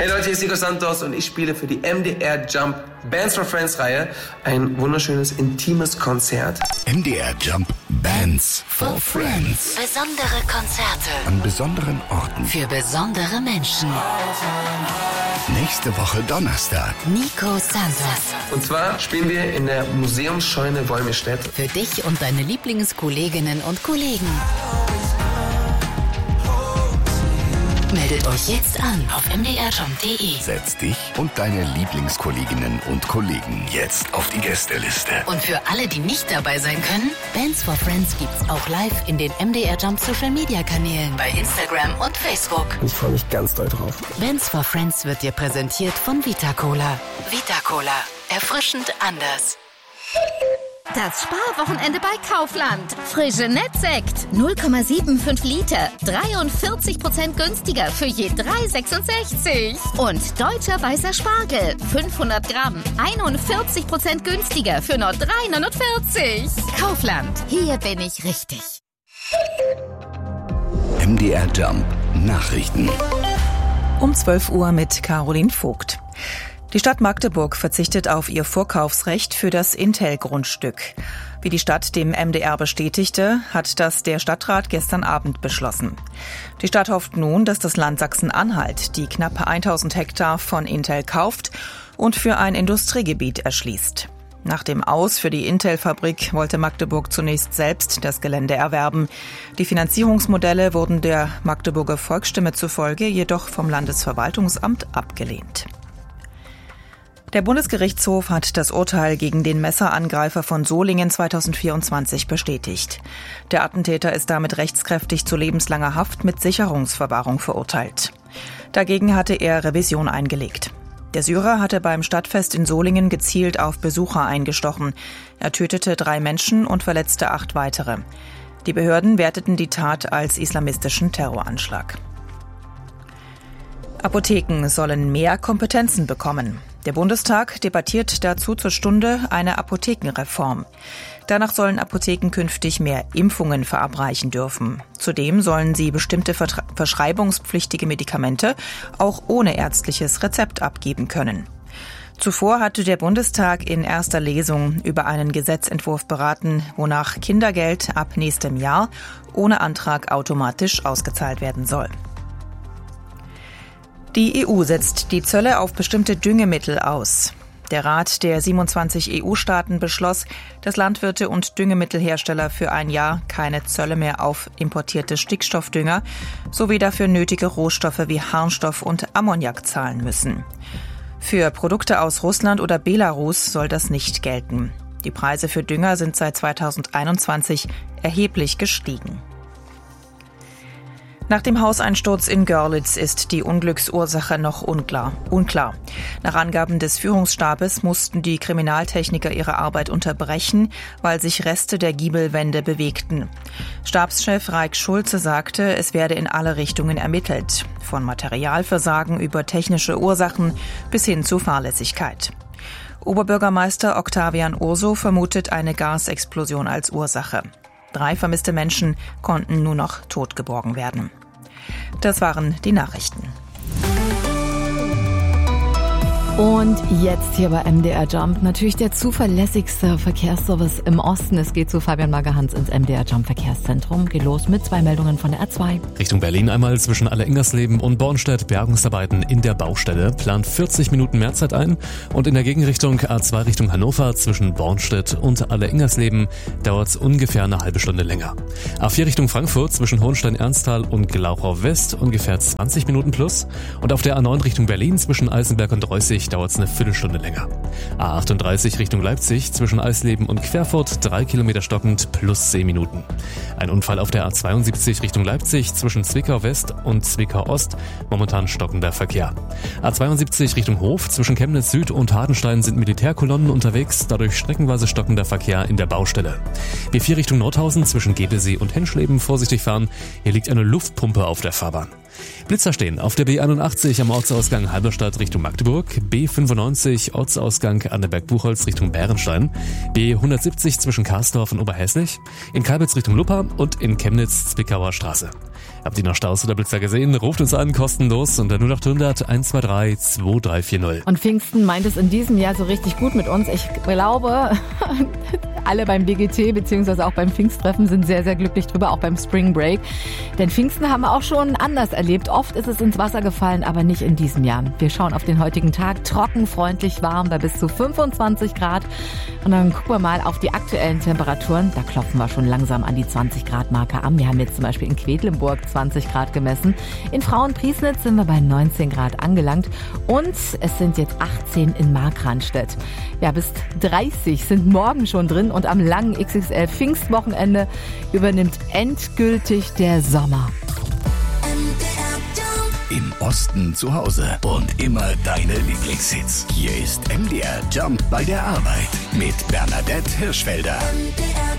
Hey Leute, hier ist Nico Santos und ich spiele für die MDR Jump Bands for Friends Reihe ein wunderschönes, intimes Konzert. MDR Jump Bands for Friends. Besondere Konzerte. An besonderen Orten. Für besondere Menschen. Nächste Woche Donnerstag. Nico Santos. Und zwar spielen wir in der Museumsscheune Wolmirstedt. Für dich und deine Lieblingskolleginnen und Kollegen. Meldet euch jetzt an auf mdrjump.de. Setz dich und deine Lieblingskolleginnen und Kollegen jetzt auf die Gästeliste. Und für alle, die nicht dabei sein können, Bands for Friends gibt's auch live in den MDR Jump Social Media Kanälen bei Instagram und Facebook. Ich freue mich ganz doll drauf. Bands for Friends wird dir präsentiert von Vita Cola. Vita Cola. Erfrischend anders. Das Sparwochenende bei Kaufland. Frische Nettsekt 0,75 Liter, 43% günstiger für je 3,66. Und deutscher weißer Spargel 500 Gramm, 41% günstiger für nur 3,49. Kaufland, hier bin ich richtig. MDR Jump Nachrichten. Um 12 Uhr mit Caroline Vogt. Die Stadt Magdeburg verzichtet auf ihr Vorkaufsrecht für das Intel-Grundstück. Wie die Stadt dem MDR bestätigte, hat das der Stadtrat gestern Abend beschlossen. Die Stadt hofft nun, dass das Land Sachsen-Anhalt die knapp 1000 Hektar von Intel kauft und für ein Industriegebiet erschließt. Nach dem Aus für die Intel-Fabrik wollte Magdeburg zunächst selbst das Gelände erwerben. Die Finanzierungsmodelle wurden der Magdeburger Volksstimme zufolge jedoch vom Landesverwaltungsamt abgelehnt. Der Bundesgerichtshof hat das Urteil gegen den Messerangreifer von Solingen 2024 bestätigt. Der Attentäter ist damit rechtskräftig zu lebenslanger Haft mit Sicherungsverwahrung verurteilt. Dagegen hatte er Revision eingelegt. Der Syrer hatte beim Stadtfest in Solingen gezielt auf Besucher eingestochen. Er tötete 3 Menschen und verletzte 8 weitere. Die Behörden werteten die Tat als islamistischen Terroranschlag. Apotheken sollen mehr Kompetenzen bekommen. Der Bundestag debattiert dazu zur Stunde eine Apothekenreform. Danach sollen Apotheken künftig mehr Impfungen verabreichen dürfen. Zudem sollen sie bestimmte verschreibungspflichtige Medikamente auch ohne ärztliches Rezept abgeben können. Zuvor hatte der Bundestag in erster Lesung über einen Gesetzentwurf beraten, wonach Kindergeld ab nächstem Jahr ohne Antrag automatisch ausgezahlt werden soll. Die EU setzt die Zölle auf bestimmte Düngemittel aus. Der Rat der 27 EU-Staaten beschloss, dass Landwirte und Düngemittelhersteller für ein Jahr keine Zölle mehr auf importierte Stickstoffdünger sowie dafür nötige Rohstoffe wie Harnstoff und Ammoniak zahlen müssen. Für Produkte aus Russland oder Belarus soll das nicht gelten. Die Preise für Dünger sind seit 2021 erheblich gestiegen. Nach dem Hauseinsturz in Görlitz ist die Unglücksursache noch unklar. Nach Angaben des Führungsstabes mussten die Kriminaltechniker ihre Arbeit unterbrechen, weil sich Reste der Giebelwände bewegten. Stabschef Raik Schulze sagte, es werde in alle Richtungen ermittelt, von Materialversagen über technische Ursachen bis hin zu Fahrlässigkeit. Oberbürgermeister Octavian Urso vermutet eine Gasexplosion als Ursache. 3 vermisste Menschen konnten nur noch tot geborgen werden. Das waren die Nachrichten. Und jetzt hier bei MDR Jump natürlich der zuverlässigste Verkehrsservice im Osten. Es geht zu Fabian Magerhans ins MDR Jump Verkehrszentrum. Geht los mit 2 Meldungen von der R2. Richtung Berlin einmal zwischen Alle-Ingersleben und Bornstedt Bergungsarbeiten in der Baustelle. Plant 40 Minuten Mehrzeit ein. Und in der Gegenrichtung A2 Richtung Hannover zwischen Bornstedt und Alle-Ingersleben dauert es ungefähr eine halbe Stunde länger. A4 Richtung Frankfurt zwischen Hohenstein-Ernsthal und Glauchau West ungefähr 20 Minuten plus. Und auf der A9 Richtung Berlin zwischen Eisenberg und Reußig dauert es eine Viertelstunde länger. A38 Richtung Leipzig zwischen Eisleben und Querfurt 3 Kilometer stockend plus 10 Minuten. Ein Unfall auf der A72 Richtung Leipzig zwischen Zwickau West und Zwickau Ost, momentan stockender Verkehr. A72 Richtung Hof zwischen Chemnitz Süd und Hartenstein sind Militärkolonnen unterwegs, dadurch streckenweise stockender Verkehr in der Baustelle. B4 Richtung Nordhausen zwischen Gebelsee und Henschleben vorsichtig fahren, hier liegt eine Luftpumpe auf der Fahrbahn. Blitzer stehen auf der B81 am Ortsausgang Halberstadt Richtung Magdeburg, B95 Ortsausgang Anneberg-Buchholz Richtung Bärenstein, B170 zwischen Karsdorf und Oberhäslich, in Kalbitz Richtung Luppa und in Chemnitz Zwickauer Straße. Habt ihr noch Staus oder Blitzer gesehen? Ruft uns an, kostenlos unter 0800 123 2340. Und Pfingsten meint es in diesem Jahr so richtig gut mit uns. Ich glaube, alle beim BGT bzw. auch beim Pfingsttreffen sind sehr, sehr glücklich drüber, auch beim Spring Break. Denn Pfingsten haben wir auch schon anders erlebt. Oft ist es ins Wasser gefallen, aber nicht in diesem Jahr. Wir schauen auf den heutigen Tag. Trocken, freundlich, warm bei bis zu 25 Grad. Und dann gucken wir mal auf die aktuellen Temperaturen. Da klopfen wir schon langsam an die 20 Grad Marke an. Wir haben jetzt zum Beispiel in Quedlinburg 20 Grad gemessen. In Frauenpriesnitz sind wir bei 19 Grad angelangt. Und es sind jetzt 18 in Markranstädt. Ja, bis 30 sind morgen schon drin. Und am langen XXL Pfingstwochenende übernimmt endgültig der Sommer. Im Osten zu Hause und immer deine Lieblingshits. Hier ist MDR Jump bei der Arbeit mit Bernadette Hirschfelder.